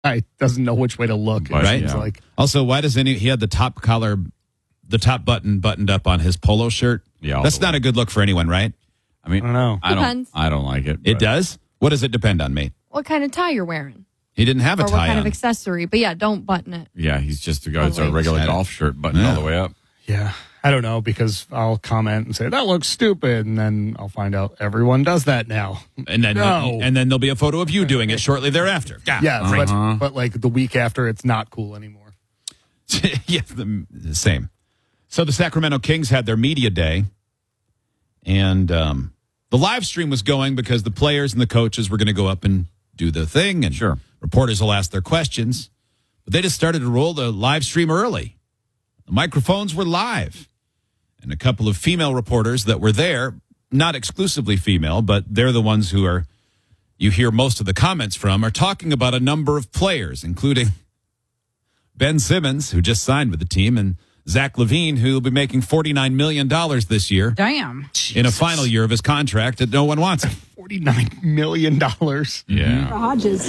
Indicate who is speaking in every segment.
Speaker 1: guy doesn't know which way to look. It
Speaker 2: Right?
Speaker 1: seems like.
Speaker 2: Also, why doesn't he had the top collar, the top button buttoned up on his polo shirt?
Speaker 3: Yeah,
Speaker 2: that's not a good look for anyone, right?
Speaker 3: I mean,
Speaker 1: I don't know.
Speaker 4: Depends.
Speaker 3: I don't like it.
Speaker 2: It does? What does it depend on, mate?
Speaker 4: What kind of tie you're wearing?
Speaker 2: He didn't have a
Speaker 4: Or
Speaker 2: tie
Speaker 4: what kind
Speaker 2: on.
Speaker 4: of accessory. But yeah, don't button it.
Speaker 3: Yeah, he's just a guy. It's a
Speaker 4: like
Speaker 3: regular
Speaker 2: that.
Speaker 3: golf shirt buttoned all the way up.
Speaker 1: Yeah. I don't know, because I'll comment and say, that looks stupid. And then I'll find out everyone does that now.
Speaker 2: and then
Speaker 1: No.
Speaker 2: and then there'll be a photo of you doing it shortly thereafter.
Speaker 1: Yeah, but like the week after, it's not cool anymore.
Speaker 2: Yeah, the same. So the Sacramento Kings had their media day, and the live stream was going because the players and the coaches were going to go up and do the thing, and
Speaker 3: Sure.
Speaker 2: reporters will ask their questions. But they just started to roll the live stream early. The microphones were live, and a couple of female reporters that were there, not exclusively female, but they're the ones who are you hear most of the comments from, are talking about a number of players, including Ben Simmons, who just signed with the team, and Zach LaVine, who will be making $49 million this year
Speaker 5: Damn.
Speaker 2: in a final year of his contract that no one wants him.
Speaker 1: $49 million.
Speaker 3: Yeah.
Speaker 6: Hodges.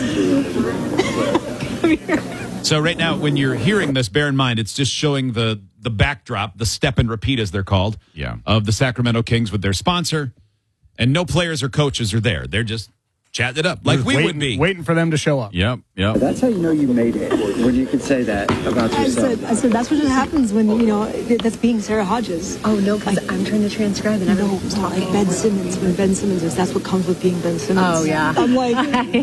Speaker 2: So right now, when you're hearing this, bear in mind, it's just showing the backdrop, the step and repeat, as they're called,
Speaker 3: Yeah.
Speaker 2: of the Sacramento Kings with their sponsor. And no players or coaches are there. They're just chatting it up like we would be.
Speaker 1: Waiting for them to show up.
Speaker 3: Yep.
Speaker 7: That's how you know you made it, when you can say that about yourself.
Speaker 6: I said that's what just happens when, that's being Sarah Hodges.
Speaker 8: Oh, no, because I'm trying to transcribe and
Speaker 6: No,
Speaker 8: everyone's
Speaker 6: it's not
Speaker 8: talking.
Speaker 6: like Ben Simmons. When Ben Simmons is, that's what comes with being Ben Simmons.
Speaker 8: Oh, yeah.
Speaker 6: I'm like,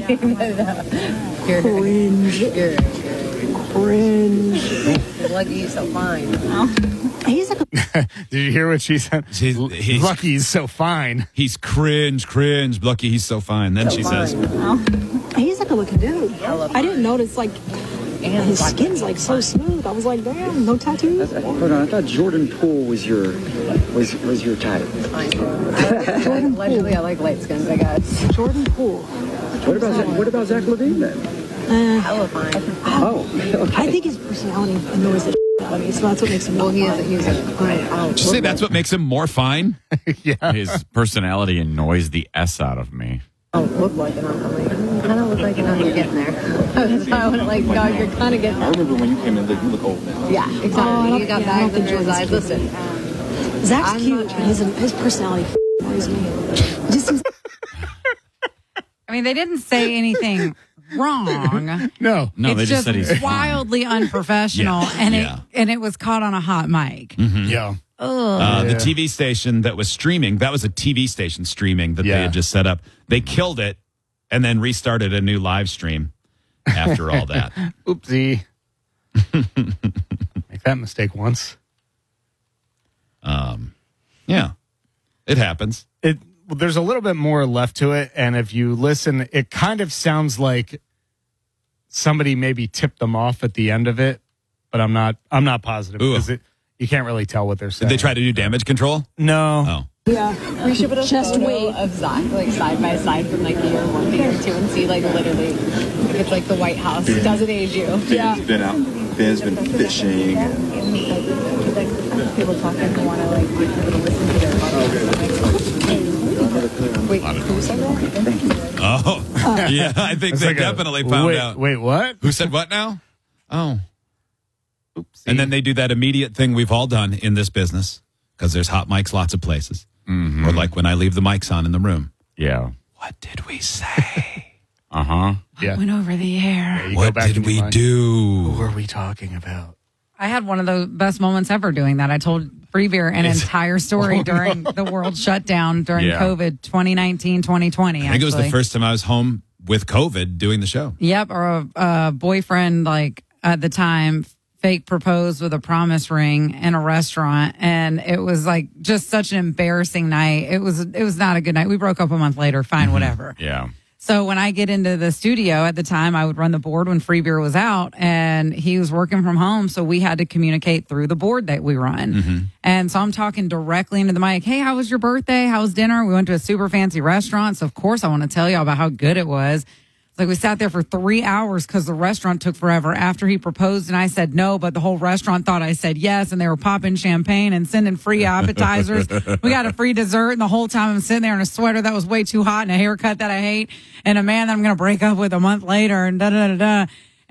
Speaker 6: cringe.
Speaker 8: Lucky he's so fine.
Speaker 6: He's like a
Speaker 1: Did you hear what she said?
Speaker 2: He's
Speaker 1: Lucky he's so fine.
Speaker 2: He's cringe. Lucky he's so fine. Then she says,
Speaker 6: he's like a looking dude. I didn't notice like his skin's like so smooth. I was like, damn, no tattoos.
Speaker 7: Hold on, I thought Jordan Poole was your type.
Speaker 6: Jordan
Speaker 8: Allegedly, I
Speaker 6: Poole.
Speaker 8: like light skins, I guess.
Speaker 6: Jordan Poole.
Speaker 7: What about Zach LaVine then?
Speaker 8: Hella fine.
Speaker 6: I think his personality annoys the out of me, so that's what makes him.
Speaker 8: Well, he
Speaker 6: fine.
Speaker 8: is a great.
Speaker 2: did you say that's what makes him more fine?
Speaker 1: Yeah.
Speaker 3: His personality annoys the S out of me.
Speaker 8: I don't look like it. I'm like, kind of look like it. You're getting there. That's why I went like, God, you're kind of getting there.
Speaker 9: I remember when you came in, you look old now.
Speaker 8: Yeah, exactly. You got
Speaker 6: I don't
Speaker 8: bags
Speaker 6: think
Speaker 8: under his
Speaker 6: Jordan's
Speaker 8: eyes.
Speaker 6: cute.
Speaker 8: Listen,
Speaker 6: Zach's
Speaker 8: I'm
Speaker 6: cute,
Speaker 8: not
Speaker 6: but his personality annoys me. It just seems
Speaker 5: I mean, they didn't say anything wrong.
Speaker 1: No.
Speaker 3: No,
Speaker 5: it's
Speaker 3: they just said he's fine.
Speaker 5: wildly unprofessional,
Speaker 2: Yeah.
Speaker 5: and it was caught on a hot mic.
Speaker 1: Yeah.
Speaker 2: The TV station that was streaming, that was a TV station streaming that they
Speaker 1: Yeah.
Speaker 2: had just set up. They killed it and then restarted a new live stream after all that.
Speaker 1: Oopsie. Make that mistake once.
Speaker 2: Yeah, it happens.
Speaker 1: There's a little bit more left to it, and if you listen, it kind of sounds like somebody maybe tipped them off at the end of it, but I'm not positive
Speaker 2: Ooh.
Speaker 1: because you can't really tell what they're
Speaker 2: Did
Speaker 1: saying.
Speaker 2: they try to do damage control?
Speaker 1: No.
Speaker 2: Oh.
Speaker 6: yeah.
Speaker 8: we should put a
Speaker 6: Just
Speaker 8: photo
Speaker 6: wait.
Speaker 8: of Zach like side by side from like year 1 to year 2 and see like literally if it's like the White House. Does it age you?
Speaker 9: Ben's been out. Ben's been fishing.
Speaker 8: People talking who want to like get people to listen to their Wait, who said that?
Speaker 2: Oh, yeah, I think
Speaker 1: It's
Speaker 2: they
Speaker 1: like
Speaker 2: definitely found
Speaker 1: wait,
Speaker 2: out.
Speaker 1: Wait, what?
Speaker 2: Who said what now? Oh.
Speaker 1: Oopsie.
Speaker 2: And then they do that immediate thing we've all done in this business because there's hot mics lots of places. Or like when I leave the mics on in the room.
Speaker 3: Yeah.
Speaker 2: What did we say?
Speaker 3: Uh-huh.
Speaker 1: Yeah.
Speaker 5: Went over the air.
Speaker 1: You go
Speaker 2: What
Speaker 1: back
Speaker 2: did
Speaker 1: in your
Speaker 2: we
Speaker 1: mind.
Speaker 2: do?
Speaker 1: What were we talking about?
Speaker 5: I had one of the best moments ever doing that. I told Free Beer an entire story during the world shutdown during
Speaker 3: Yeah.
Speaker 5: COVID 2019, 2020.
Speaker 2: I think it was the
Speaker 5: actually.
Speaker 2: first time I was home with COVID doing the show.
Speaker 5: Yep, or a boyfriend, like at the time, fake proposed with a promise ring in a restaurant, and it was like just such an embarrassing night. It was not a good night. We broke up a month later. Fine, whatever.
Speaker 3: Yeah.
Speaker 5: So when I get into the studio at the time, I would run the board when Free Beer was out, and he was working from home, so we had to communicate through the board that we run. And so I'm talking directly into the mic. Hey, how was your birthday? How was dinner? We went to a super fancy restaurant, so of course I want to tell you about how good it was. Like we sat there for 3 hours because the restaurant took forever after he proposed and I said no, but the whole restaurant thought I said yes, and they were popping champagne and sending free appetizers. We got a free dessert, and the whole time I'm sitting there in a sweater that was way too hot and a haircut that I hate and a man that I'm going to break up with a month later and da da da da.